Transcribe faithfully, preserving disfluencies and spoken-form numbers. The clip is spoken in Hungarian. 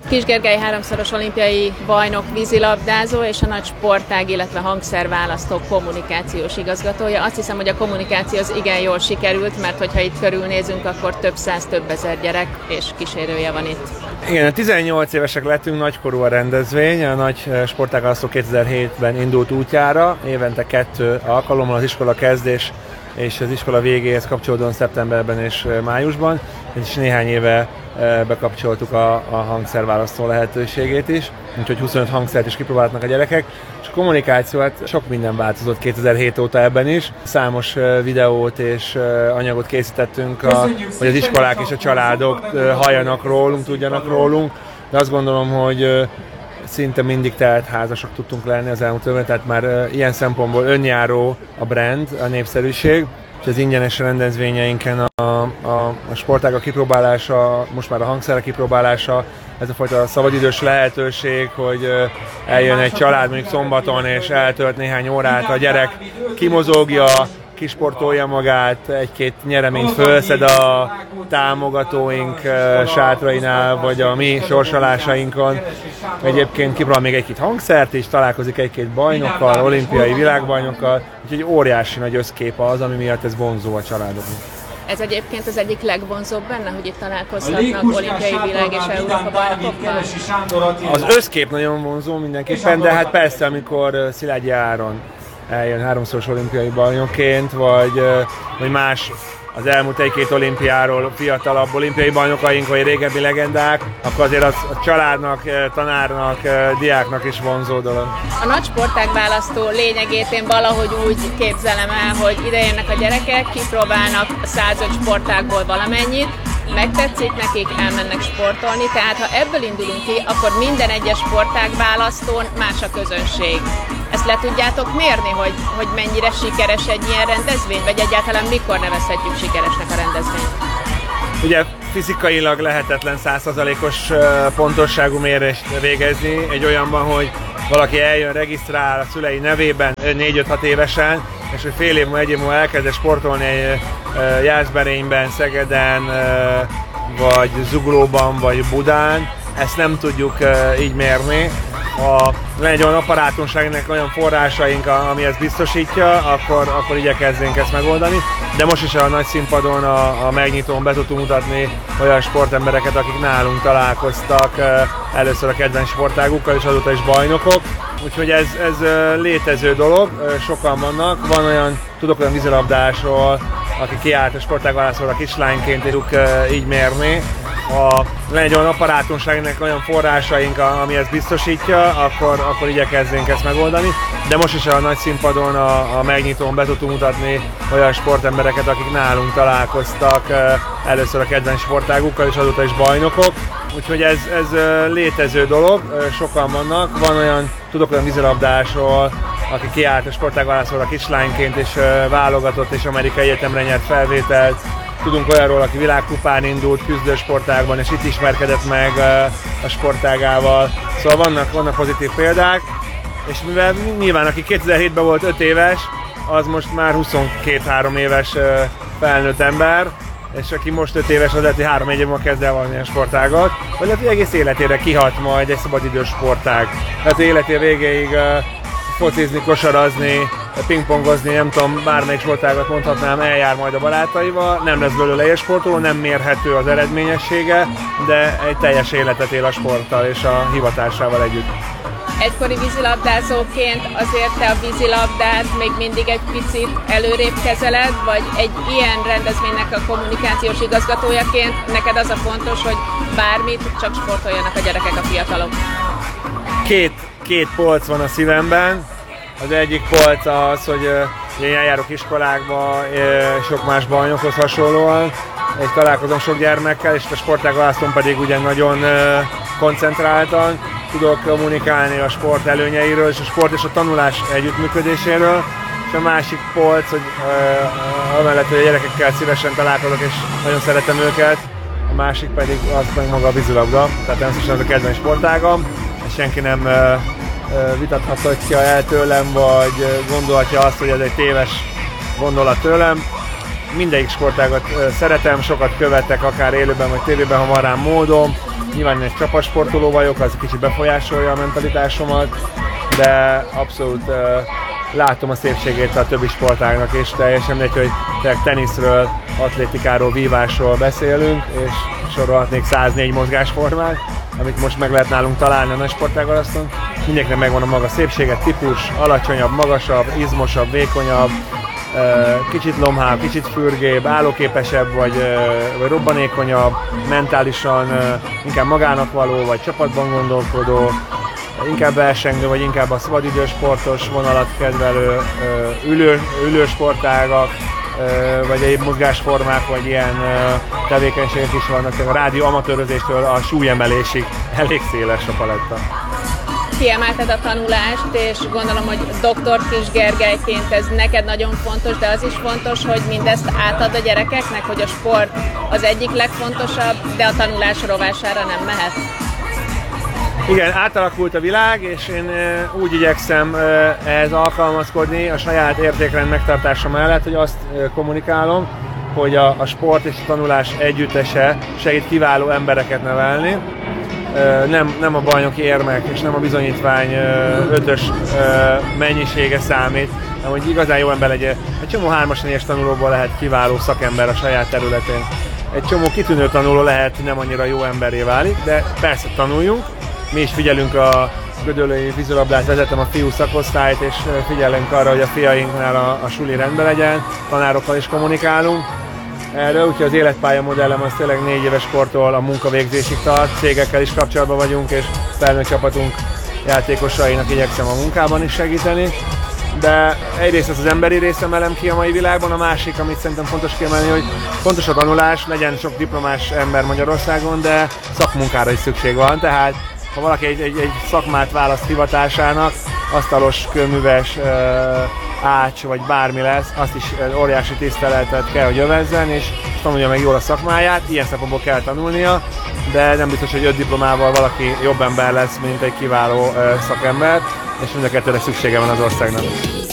Kiss Gergely háromszoros olimpiai bajnok vízilabdázó és a nagy sportág, illetve hangszerválasztó kommunikációs igazgatója. Azt hiszem, hogy a kommunikáció az igen jól sikerült, mert hogyha itt körülnézünk, akkor több száz, több ezer gyerek és kísérője van itt. Igen, tizennyolc évesek lettünk, nagykorú a rendezvény, a nagy sportágválasztó kétezer-hétben indult útjára, évente kettő alkalommal az iskola kezdés és az iskola végéhez kapcsolódóan szeptemberben és májusban, és néhány éve bekapcsoltuk a, a hangszerválasztó lehetőségét is, úgyhogy huszonöt hangszert is kipróbáltak a gyerekek, és a kommunikáció, hát sok minden változott kétezer-hét óta ebben is. Számos videót és anyagot készítettünk, a, hogy az iskolák és a családok halljanak rólunk, tudjanak rólunk, de azt gondolom, hogy szinte mindig telt házasak tudtunk lenni az elmúlt évben, tehát már ilyen szempontból önjáró a brand, a népszerűség, és az ingyenes rendezvényeinken a, a, a sportágak kipróbálása, most már a hangszerek kipróbálása, ez a fajta szabadidős lehetőség, hogy eljön egy család mondjuk szombaton és eltölt néhány órát, a gyerek kimozogja, kisportolja magát, egy-két nyereményt fölszed a támogatóink sátrainál, vagy a mi sorsolásainkon. Egyébként kipróbál még egy-két hangszert is, találkozik egy-két bajnokkal, olimpiai világbajnokkal, úgyhogy óriási nagy összkép az, ami miatt ez vonzó a családoknak. Ez egyébként az egyik legvonzóbb benne, hogy itt találkozhatnak olimpiai világ és Európa bajnokokkal? Az összkép nagyon vonzó mindenképpen, de hát persze, amikor Szilágyi Áron eljön háromszoros olimpiai bajnokként, vagy, vagy más az elmúlt egy-két olimpiáról fiatalabb olimpiai bajnokaink, vagy régebbi legendák, akkor azért az a családnak, tanárnak, diáknak is vonzó dolog. A nagy sportágválasztó lényegét én valahogy úgy képzelem el, hogy ide jönnek a gyerekek, kipróbálnak a százöt sportágból valamennyit, megtetszik nekik, elmennek sportolni, tehát ha ebből indulunk ki, akkor minden egyes sportágválasztón más a közönség. Ezt le tudjátok mérni, hogy, hogy mennyire sikeres egy ilyen rendezvény, vagy egyáltalán mikor nevezhetjük sikeresnek a rendezvényt? Ugye fizikailag lehetetlen száz százalékos pontosságú mérést végezni egy olyanban, hogy valaki eljön, regisztrál a szülei nevében négy-öt-hat évesen, és hogy fél év múlva, egy év múlva elkezd sportolni egy Jászberényben, Szegeden, vagy Zuglóban, vagy Budán. Ezt nem tudjuk így mérni. Ha van egy olyan apparátunknak, olyan forrásaink, ami ezt biztosítja, akkor, akkor igyekezzünk ezt megoldani. De most is a nagy színpadon, a, a megnyitón be tudtunk mutatni olyan sportembereket, akik nálunk találkoztak először a kedvenc sportágukkal, és azóta is bajnokok. Úgyhogy ez, ez létező dolog, sokan vannak. Van olyan, tudok olyan vízilabdásról, aki kiállt a sportágválasztóra kislányként, tudjuk így mérni. Ha van egy olyan apparátunknak, olyan forrásaink, ami ezt biztosítja, akkor, akkor igyekezzünk ezt megoldani. De most is a nagy színpadon, a, a megnyitón be tudtunk mutatni olyan sportembereket, akik nálunk találkoztak először a kedvenc sportágukkal, és azóta is bajnokok. Úgyhogy ez, ez létező dolog, sokan vannak. Van olyan, tudok olyan vízilabdásról, aki kiállt a sportágválasztóra kislányként, és válogatott, és amerikai egyetemre nyert felvételt. Tudunk olyanról, aki világkupán indult küzdősportágban, és itt ismerkedett meg a sportágával. Szóval vannak, vannak pozitív példák, és mivel nyilván aki kétezer-hétben volt öt éves, az most már huszonkét-három éves felnőtt ember, és aki most öt éves, az lehet, hogy három-négy év múlva kezd el valamilyen sportágat, vagy lehet, hogy egész életére kihat majd egy szabadidős sportág. Lehet, hogy életé végéig focizni, kosarazni, pingpongozni, nem tudom, bármelyik sportágat mondhatnám, eljár majd a barátaival, nem lesz belőle élsportoló, nem mérhető az eredményessége, de egy teljes életet él a sporttal és a hivatásával együtt. Egykori vízilabdázóként azért te a vízilabdát még mindig egy picit előrébb kezeled, vagy egy ilyen rendezvénynek a kommunikációs igazgatójaként neked az a fontos, hogy bármit, csak sportoljanak a gyerekek, a fiatalok? Két, két polc van a szívemben. Az egyik polc az, hogy én eljárok iskolákba, sok más bajnokhoz hasonlóan, és találkozom sok gyermekkel, és a sportágválasztón pedig ugye nagyon koncentráltan tudok kommunikálni a sport előnyeiről, és a sport és a tanulás együttműködéséről. És a másik polc, hogy amellett, hogy a gyerekekkel szívesen találkozok, és nagyon szeretem őket, a másik pedig az pedig maga a vízilabda, tehát természetesen ez a kedvenc sportágam, és senki nem vitathatja el tőlem, vagy gondolhatja azt, hogy ez egy téves gondolat tőlem. Mindegyik sportágat szeretem, sokat követek, akár élőben vagy tévében, ha van rám módom. Nyilván én egy csapatsportoló vagyok, az kicsit befolyásolja a mentalitásomat, de abszolút uh, látom a szépségét a többi sportágnak, és teljesen mindegy, hogy teniszről, atlétikáról, vívásról beszélünk, és sorolhatnék száznégy mozgásformát, amit most meg lehet nálunk találni a nagy sportágalaszton. Mindenkinek megvan a maga szépsége, típus, alacsonyabb, magasabb, izmosabb, vékonyabb, kicsit lomhább, kicsit fürgébb, állóképesebb, vagy, vagy robbanékonyabb, mentálisan inkább magának való, vagy csapatban gondolkodó, inkább versengő, vagy inkább a szabadidősportos vonalat kedvelő, ülő, ülősportágak, vagy egyéb mozgásformák, vagy ilyen tevékenységek is vannak. A rádió amatőrözéstől a súlyemelésig elég széles a paletta. Kiemelted a tanulást, és gondolom, hogy doktor Kis Gergelyként ez neked nagyon fontos, de az is fontos, hogy mindezt átad a gyerekeknek, hogy a sport az egyik legfontosabb, de a tanulás rovására nem mehet. Igen, átalakult a világ, és én úgy igyekszem ehhez alkalmazkodni a saját értékrend megtartása mellett, hogy azt kommunikálom, hogy a, a sport és a tanulás együttese segít kiváló embereket nevelni. Nem, nem a bajnoki érmek és nem a bizonyítvány ötös mennyisége számít, hanem hogy igazán jó ember legyen. Egy csomó hármas négyes tanulóból lehet kiváló szakember a saját területén. Egy csomó kitűnő tanuló lehet nem annyira jó emberré válik, de persze tanuljunk. Mi is figyelünk a gödöllői vízilabdát, vezetem a fiú szakosztályt, és figyelünk arra, hogy a fiainknál a, a suli rendben legyen, tanárokkal is kommunikálunk erről, úgyhogy az életpálya modellem az tényleg négy éves kortól a munkavégzésig tart, cégekkel is kapcsolatban vagyunk, és felnőtt csapatunk játékosainak igyekszem a munkában is segíteni. De egyrészt az, az emberi rész emelem ki a mai világban, a másik, amit szerintem fontos kiemelni, hogy fontos a tanulás, legyen sok diplomás ember Magyarországon, de szakmunkára is szükség van, tehát ha valaki egy, egy, egy szakmát választ hivatásának, asztalos, kőműves, ács vagy bármi lesz, azt is óriási tiszteletet kell, hogy övezzen, és tanulja meg jól a szakmáját, ilyen szempontból kell tanulnia, de nem biztos, hogy öt diplomával valaki jobb ember lesz, mint egy kiváló szakember, és mind a kettőre szüksége van az országnak.